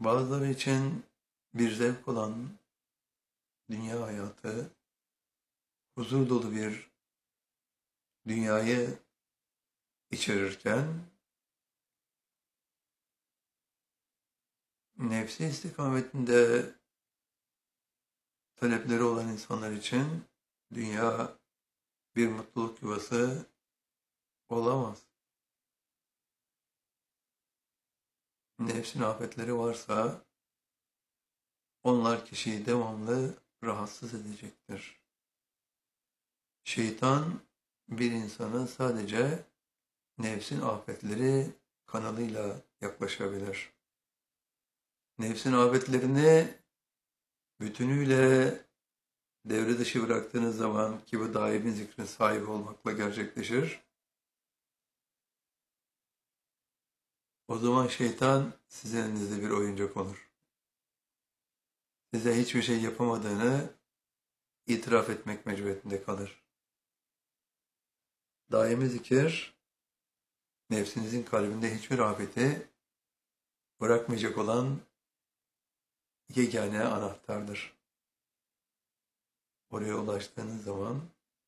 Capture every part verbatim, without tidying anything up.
Bazıları için bir zevk olan dünya hayatı, huzur dolu bir dünyayı içerirken, nefsi istikametinde talepleri olan insanlar için dünya bir mutluluk yuvası olamaz. Nefsin afetleri varsa onlar kişiyi devamlı rahatsız edecektir. Şeytan bir insana sadece nefsin afetleri kanalıyla yaklaşabilir. Nefsin afetlerini bütünüyle devre dışı bıraktığınız zaman ki bu daimi zikrin sahibi olmakla gerçekleşir. O zaman şeytan sizin elinizde bir oyuncak olur. Size hiçbir şey yapamadığını itiraf etmek mecburiyetinde kalır. Daimi zikir, nefsinizin kalbinde hiçbir afeti bırakmayacak olan yegane anahtardır. Oraya ulaştığınız zaman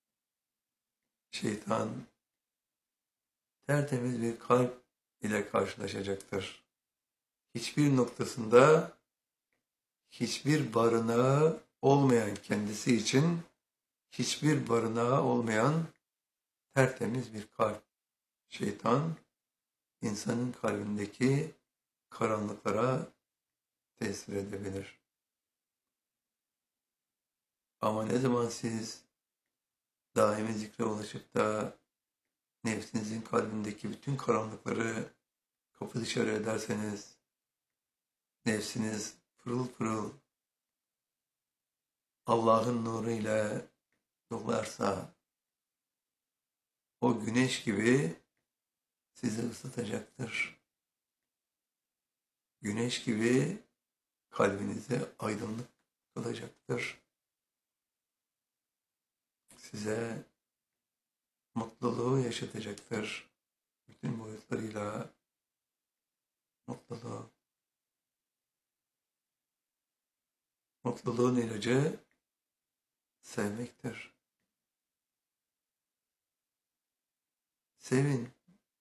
şeytan tertemiz bir kalp ile karşılaşacaktır. Hiçbir noktasında hiçbir barınağı olmayan kendisi için hiçbir barınağı olmayan tertemiz bir kalp. Şeytan insanın kalbindeki karanlıklara tesir edebilir. Ama ne zaman siz daimi zikre ulaşıp da nefsinizin kalbindeki bütün karanlıkları kapı dışarı ederseniz, nefsiniz pırıl pırıl Allah'ın nuru ile dolarsa, o güneş gibi sizi ısıtacaktır. Güneş gibi kalbinize aydınlık kılacaktır. Size mutluluğu yaşatacaktır. Bütün boyutlarıyla mutluluğu. Mutluluğun ilacı sevmektir. Sevin.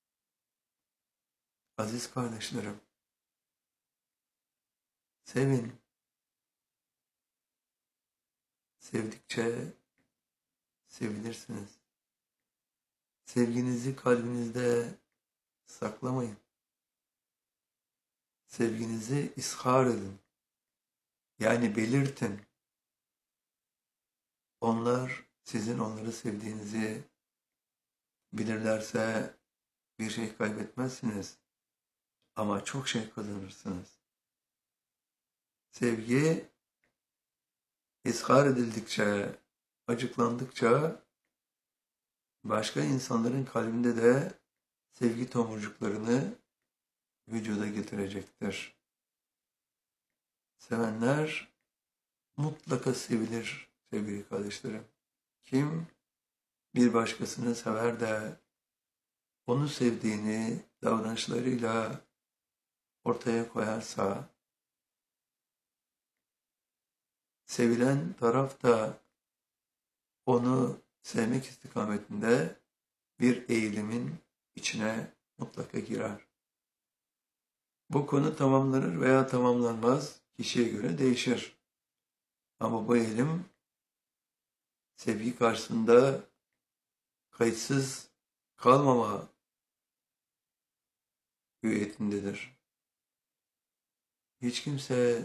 Aziz kardeşlerim. Sevin. Sevdikçe sevilirsiniz. Sevginizi kalbinizde saklamayın. Sevginizi ishar edin. Yani belirtin. Onlar sizin onları sevdiğinizi bilirlerse bir şey kaybetmezsiniz. Ama çok şey kazanırsınız. Sevgi ishar edildikçe, acıklandıkça başka insanların kalbinde de sevgi tomurcuklarını vücuda getirecektir. Sevenler mutlaka sevilir sevgili kardeşlerim. Kim bir başkasını sever de onu sevdiğini davranışlarıyla ortaya koyarsa, sevilen taraf da onu sevmek istikametinde bir eğilimin içine mutlaka girer. Bu konu tamamlanır veya tamamlanmaz, kişiye göre değişir. Ama bu eğilim sevgi karşısında kayıtsız kalmama hüviyetindedir. Hiç kimse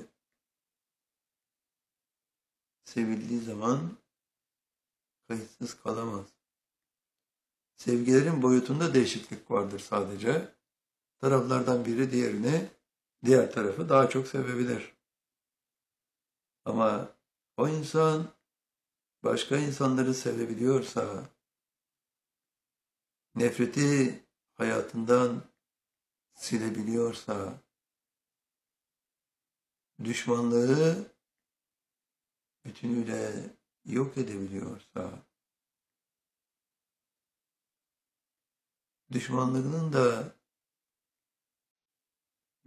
sevildiği zaman kayıtsız kalamaz. Sevgilerin boyutunda değişiklik vardır sadece. Taraflardan biri diğerini, diğer tarafı daha çok sevebilir. Ama o insan başka insanları sevebiliyorsa, nefreti hayatından silebiliyorsa, düşmanlığı bütünüyle yok edebiliyorsa, düşmanlığının da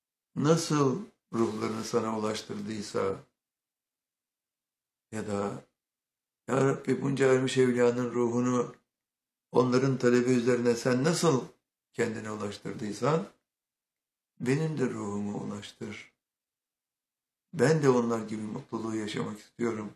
nasıl ruhlarını sana ulaştırdıysa ya da Ya Rabbi bunca ermiş evliyanın ruhunu onların talebi üzerine sen nasıl kendine ulaştırdıysan benim de ruhumu ulaştır. Ben de onlar gibi mutluluğu yaşamak istiyorum.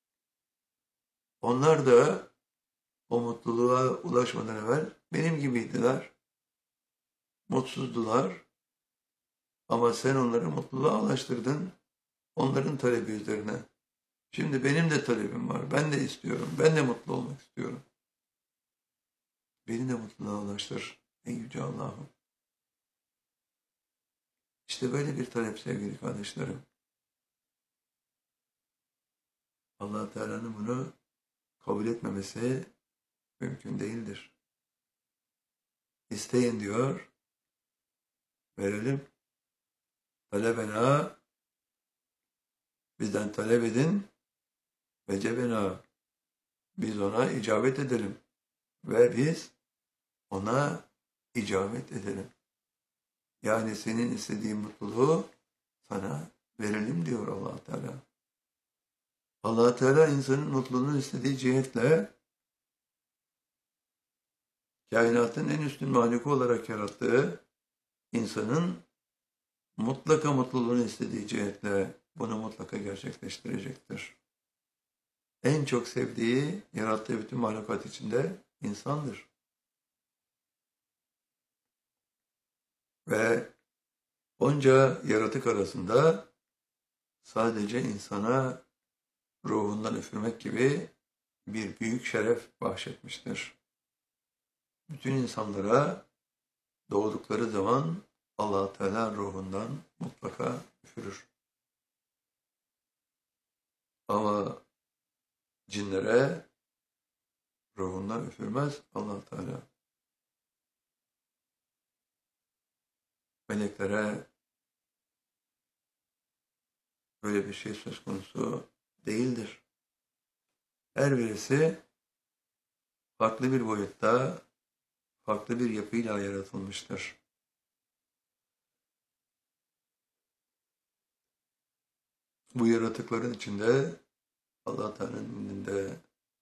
Onlar da o mutluluğa ulaşmadan evvel benim gibiydiler. Mutsuzdular ama sen onları mutluluğa ulaştırdın onların talebi üzerine. Şimdi benim de talebim var. Ben de istiyorum. Ben de mutlu olmak istiyorum. Beni de mutluluğa ulaştır ey yüce Allah'ım. İşte böyle bir talep sevgili kardeşlerim. Allah Teala'nın bunu kabul etmemesi mümkün değildir. İsteyin diyor, verelim. Talebena, bizden talep edin, ve cebena, biz ona icabet edelim. Ve biz ona icabet edelim. Yani senin istediğin mutluluğu sana verelim diyor Allah Teala. Allah Teala insanın mutluluğunu istediği cihetle kainatın en üstün mahluku olarak yarattığı insanın mutlaka mutluluğunu istediği cihetle bunu mutlaka gerçekleştirecektir. En çok sevdiği, yarattığı bütün mahlukat içinde insandır. Ve onca yaratık arasında sadece insana ruhundan üfürmek gibi bir büyük şeref bahşetmiştir. Bütün insanlara doğdukları zaman Allah Teala ruhundan mutlaka üfürür. Ama cinlere ruhundan üfürmez Allah Teala. Meleklere böyle bir şey söz konusu değildir. Her birisi farklı bir boyutta, farklı bir yapıyla yaratılmıştır. Bu yaratıkların içinde Allah Teala'nın indinde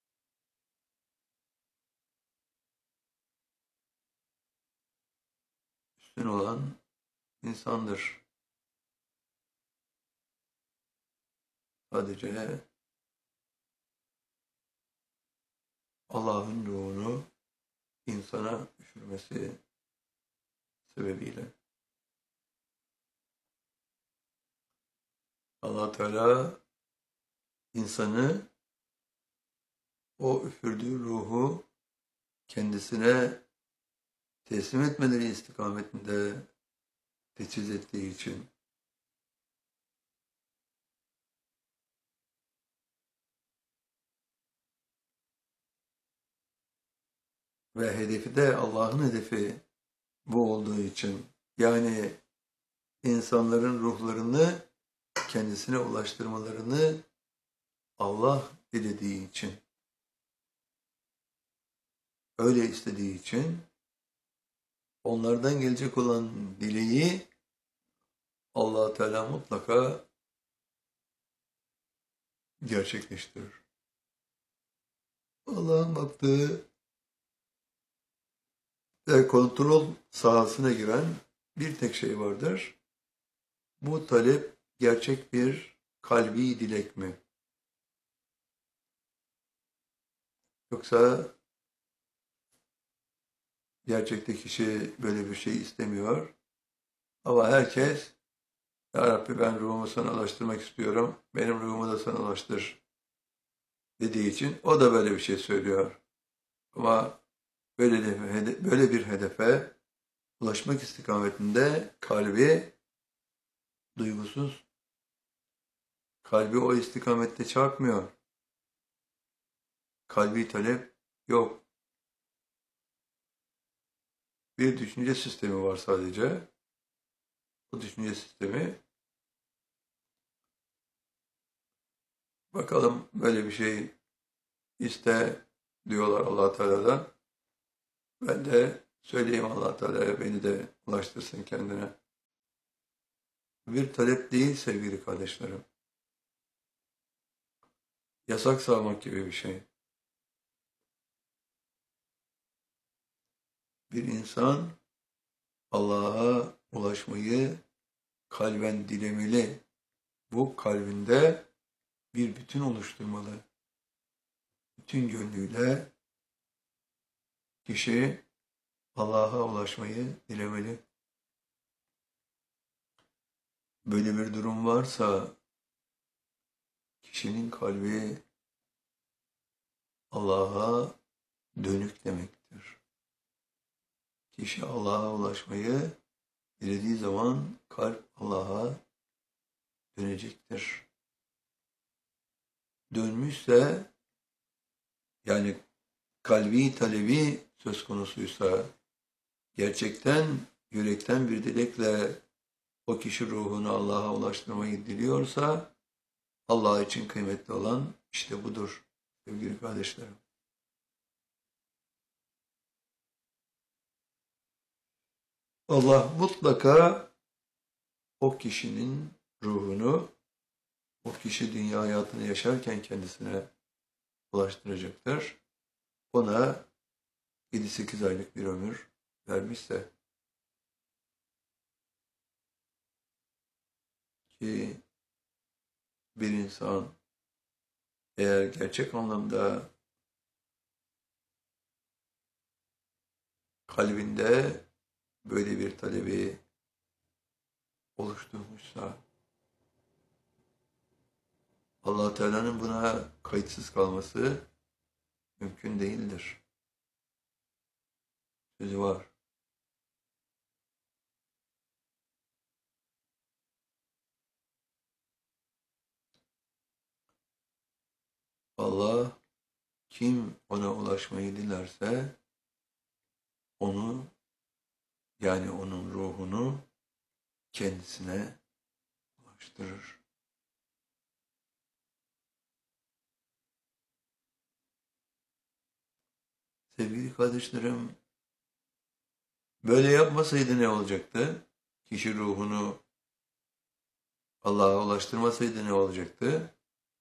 üstün olan insandır. Sadece Allah'ın ruhunu insana üfürmesi sebebiyle. Allah Teala insanı o üfürdüğü ruhu kendisine teslim etmeleri istikametinde teçhiz ettiği için ve hedefi de Allah'ın hedefi bu olduğu için, yani insanların ruhlarını kendisine ulaştırmalarını Allah dilediği için, öyle istediği için onlardan gelecek olan dileği Allah Teala mutlaka gerçekleştirir. Allah'ın baktığı ve kontrol sahasına giren bir tek şey vardır. Bu talep gerçek bir kalbi dilek mi? Yoksa gerçekte kişi böyle bir şey istemiyor. Ama herkes, Ya Rabbi ben ruhumu sana ulaştırmak istiyorum, benim ruhumu da sana ulaştır dediği için o da böyle bir şey söylüyor. Ama böyle, de, böyle bir hedefe ulaşmak istikametinde kalbi duygusuz, kalbi o istikamette çarpmıyor. Kalbi talep yok. Bir düşünce sistemi var sadece. Bu düşünce sistemi bakalım böyle bir şey iste diyorlar Allah Teala'dan. Ben de söyleyeyim Allah Teala'ya beni de ulaştırsın kendine. Bir talep değil sevgili kardeşlerim. Yasak savmak gibi bir şey. Bir insan Allah'a ulaşmayı kalben dilemeli. Bu kalbinde bir bütün oluşturmalı. Bütün gönlüyle kişi Allah'a ulaşmayı dilemeli. Böyle bir durum varsa kişinin kalbi Allah'a dönük demektir. Kişi Allah'a ulaşmayı dilediği zaman kalp Allah'a dönecektir. Dönmüşse, yani kalbi talebi söz konusuysa, gerçekten yürekten bir dilekle o kişi ruhunu Allah'a ulaştırmayı diliyorsa, Allah için kıymetli olan işte budur sevgili kardeşlerim. Allah mutlaka o kişinin ruhunu, o kişi dünya hayatını yaşarken kendisine ulaştıracaktır. Ona yedi sekiz aylık bir ömür vermişse, ki bir insan eğer gerçek anlamda kalbinde böyle bir talebi oluşturmuşsa, Allah Teala'nın buna kayıtsız kalması mümkün değildir. Sözü var. Allah kim ona ulaşmayı dilerse onu, yani onun ruhunu kendisine ulaştırır. Sevgili kardeşlerim, böyle yapmasaydı ne olacaktı? Kişi ruhunu Allah'a ulaştırmasaydı ne olacaktı?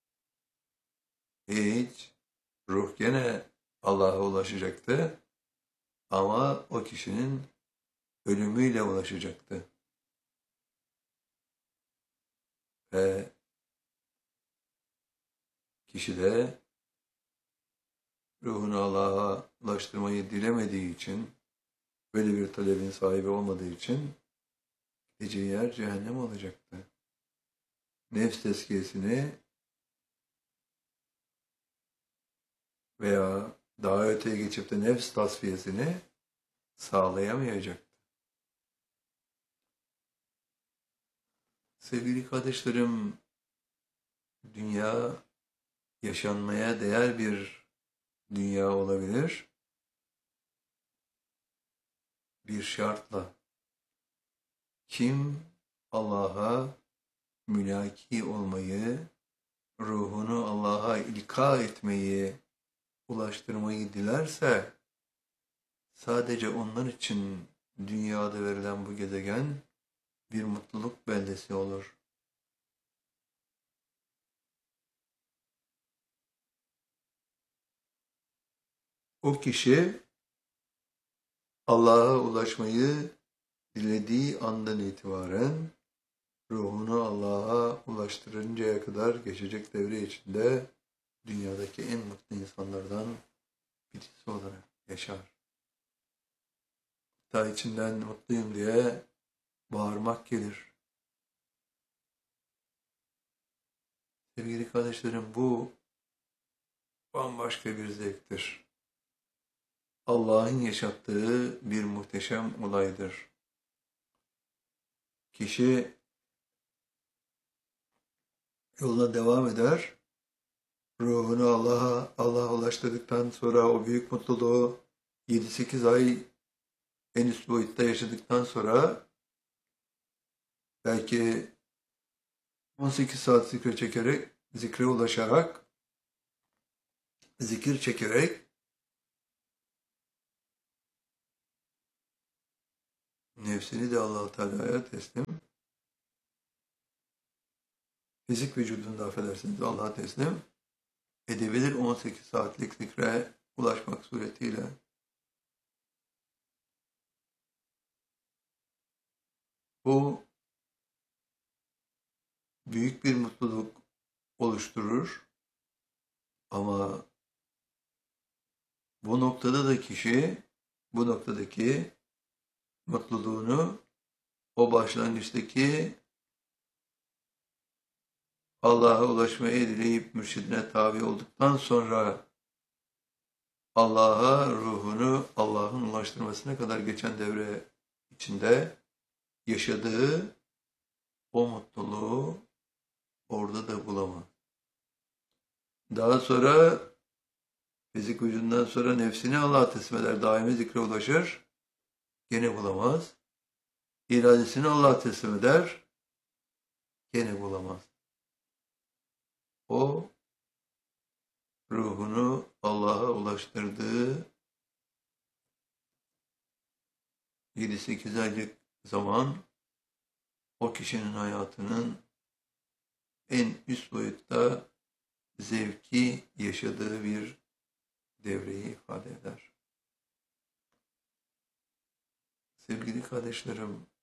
Hiç. Ruh gene Allah'a ulaşacaktı ama o kişinin ölümüyle ulaşacaktı. Ve kişi de ruhunu Allah'a ulaştırmayı dilemediği için, böyle bir talebin sahibi olmadığı için gideceği yer cehennem olacaktı. Nefs tezkiyesini veya daha öteye geçip de nefs tasfiyesini sağlayamayacaktı. Sevgili kardeşlerim, dünya yaşanmaya değer bir dünya olabilir. Bir şartla, kim Allah'a mülaki olmayı, ruhunu Allah'a ilka etmeyi, ulaştırmayı dilerse, sadece onlar için dünyada verilen bu gezegen bir mutluluk beldesi olur. O kişi Allah'a ulaşmayı dilediği andan itibaren ruhunu Allah'a ulaştırıncaya kadar geçecek devre içinde dünyadaki en mutlu insanlardan birisi olarak yaşar. Hatta içinden mutluyum diye bağırmak gelir. Sevgili kardeşlerim, bu bambaşka bir zevktir. Allah'ın yaşattığı bir muhteşem olaydır. Kişi yoluna devam eder, ruhunu Allah'a Allah'a ulaştırdıktan sonra o büyük mutluluğu yedi sekiz ay en üst boyutta yaşadıktan sonra belki on sekiz saat zikre çekerek, zikre ulaşarak, zikir çekerek nefsini de Allah-u Teala'ya teslim fizik vücudunda affedersiniz Allah'a teslim edebilir on sekiz saatlik zikre ulaşmak suretiyle. Bu büyük bir mutluluk oluşturur ama bu noktada da kişi bu noktadaki mutluluğunu o başlangıçtaki Allah'a ulaşmayı dileyip mürşidine tabi olduktan sonra Allah'a ruhunu Allah'ın ulaştırmasına kadar geçen devre içinde yaşadığı o mutluluğu orada da bulamaz. Daha sonra fizik vücudundan sonra nefsini Allah'a teslim eder, daimi zikre ulaşır, gene bulamaz. İradesini Allah'a teslim eder, gene bulamaz. O ruhunu Allah'a ulaştırdığı yedi sekiz aylık zaman o kişinin hayatının en üst boyutta zevki yaşadığı bir devreyi ifade eder. Sevgili kardeşlerim,